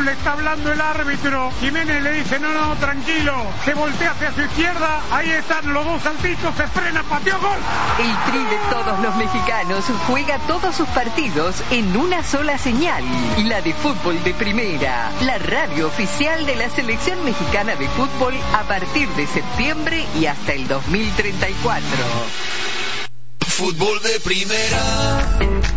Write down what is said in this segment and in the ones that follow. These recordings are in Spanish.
le está hablando el árbitro. Jiménez le dice, no, tranquilo. Se voltea hacia su izquierda. Ahí están los dos saltitos, se frena, pateó, gol. El Tri de todos los mexicanos juega todos sus partidos en una sola señal. La de Fútbol de Primera. La radio oficial de la selección mexicana de fútbol a partir de septiembre y hasta el 2034. Fútbol de Primera.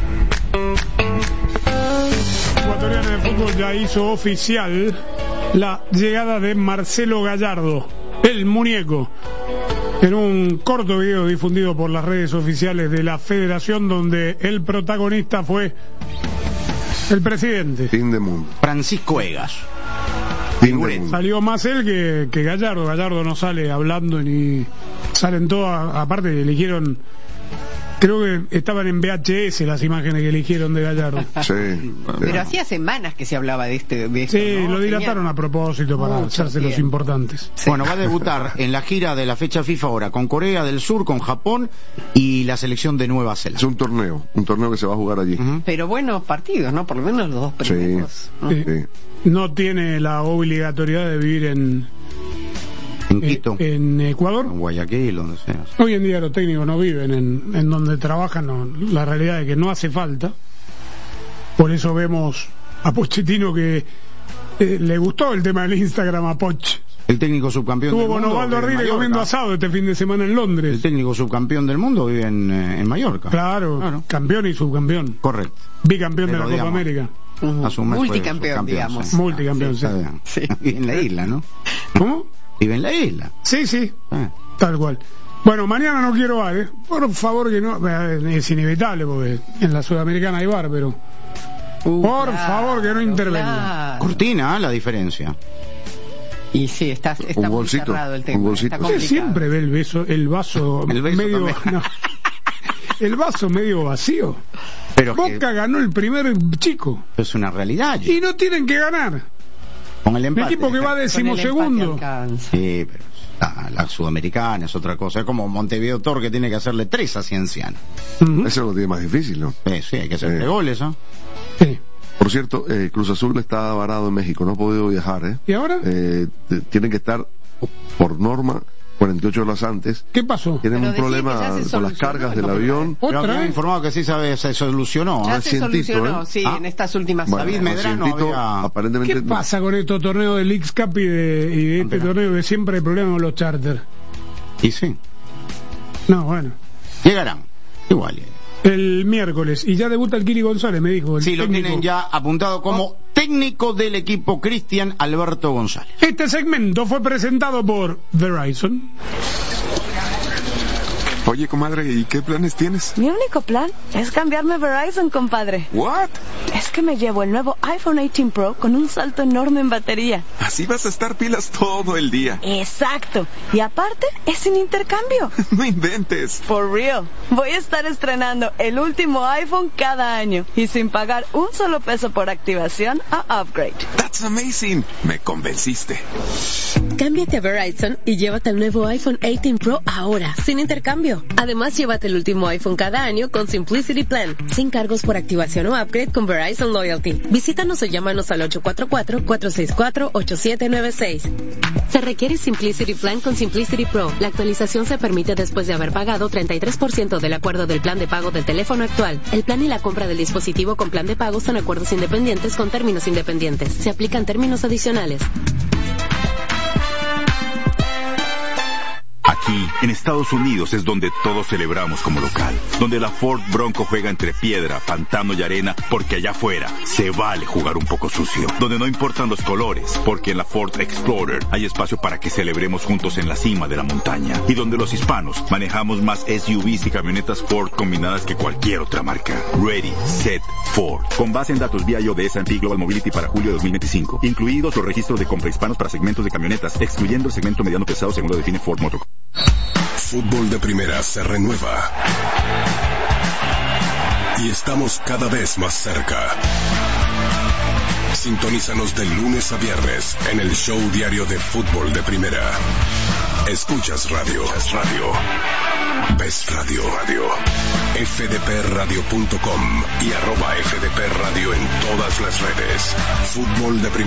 Ecuatoriana de Fútbol ya hizo oficial la llegada de Marcelo Gallardo, el muñeco, en un corto video difundido por las redes oficiales de la Federación, donde el protagonista fue el presidente. Fin de mundo. Francisco Egas. Salió más él que Gallardo. Gallardo no sale hablando ni salen todas. Aparte eligieron, creo que estaban en VHS las imágenes que eligieron de Gallardo. Sí. Pero hacía semanas que se hablaba de esto, sí, ¿no? Lo dilataron a propósito para hacerse los importantes. Sí. Bueno, va a debutar en la gira de la fecha FIFA ahora con Corea del Sur, con Japón y la selección de Nueva Zelanda. Es un torneo que se va a jugar allí. Pero buenos partidos, ¿no? Por lo menos los dos primeros. Sí, ¿no? sí. No tiene la obligatoriedad de vivir en Quito, en Ecuador, en Guayaquil, donde sea. Hoy en día los técnicos no viven en donde trabajan, no. La realidad es que no hace falta. Por eso vemos a Pochettino que le gustó el tema del Instagram a Poch. El técnico subcampeón del mundo. Estuvo con Osvaldo Arrile comiendo asado este fin de semana en Londres. El técnico subcampeón del mundo vive en Mallorca. Claro, campeón y subcampeón. Correcto. Bicampeón de la Copa América. Multicampeón, digamos. Sí. Multicampeón, sí. Vive en la isla, ¿no? ¿Cómo? Vive en la isla. Sí. Tal cual. Bueno, mañana no quiero bar, ¿eh? Por favor que no. Es inevitable porque en la Sudamericana hay bar, pero por favor que no intervenga. Claro. Cortina, la diferencia. Y sí, está un muy bolsito, cerrado el tema. Un bolsito. Usted siempre ve el vaso medio... No, el vaso medio vacío. Pero Boca ganó el primer chico. Es una realidad. Y no tienen que ganar. Con el empate. El equipo que va decimosegundo. Sí, pero la Sudamericana es otra cosa. Es como Montevideo Tor, que tiene que hacerle 3 a Cienciano. Eso lo tiene más difícil, ¿no? Sí, hay que hacer 3 goles, ¿no? Sí. Por cierto, Cruz Azul está varado en México, no ha podido viajar, ¿eh? ¿Y ahora? Tienen que estar, por norma, 48 horas antes. ¿Qué pasó? Tienen un problema con las cargas del avión. Pero me han informado que sí se solucionó. Ya se solucionó, sí, en estas últimas bueno, David Medrano había... aparentemente. ¿Qué pasa con estos torneos del X-Cup y de este torneo que siempre hay problemas con los charters? Y sí. No, bueno. Llegarán. Igual. El miércoles. Y ya debuta el Kiri González, me dijo. Sí, lo tienen ya apuntado como técnico del equipo Cristian Alberto González. Este segmento fue presentado por Verizon. Oye, comadre, ¿y qué planes tienes? Mi único plan es cambiarme a Verizon, compadre. ¿What? Es que me llevo el nuevo iPhone 18 Pro con un salto enorme en batería. Así vas a estar pilas todo el día. Exacto. Y aparte, es sin intercambio. No inventes. For real. Voy a estar estrenando el último iPhone cada año y sin pagar un solo peso por activación o upgrade. That's amazing. Me convenciste. Cámbiate a Verizon y llévate el nuevo iPhone 18 Pro ahora, sin intercambio. Además, llévate el último iPhone cada año con Simplicity Plan, sin cargos por activación o upgrade con Verizon Loyalty. Visítanos o llámanos al 844-464-8796. Se requiere Simplicity Plan con Simplicity Pro. La actualización se permite después de haber pagado 33% del acuerdo del plan de pago del teléfono actual. El plan y la compra del dispositivo con plan de pago son acuerdos independientes con términos independientes. Se aplican términos adicionales. Aquí, en Estados Unidos, es donde todos celebramos como local. Donde la Ford Bronco juega entre piedra, pantano y arena, porque allá afuera se vale jugar un poco sucio. Donde no importan los colores, porque en la Ford Explorer hay espacio para que celebremos juntos en la cima de la montaña. Y donde los hispanos manejamos más SUVs y camionetas Ford combinadas que cualquier otra marca. Ready, Set, Ford. Con base en datos VIO de S&P Global Mobility para julio de 2025. Incluidos los registros de compra hispanos para segmentos de camionetas, excluyendo el segmento mediano pesado según lo define Ford Motor. Fútbol de Primera se renueva y estamos cada vez más cerca. Sintonízanos de lunes a viernes en el show diario de Fútbol de Primera. Escuchas radio. Ves radio. fdpradio.com y @fdpradio en todas las redes. Fútbol de Primera.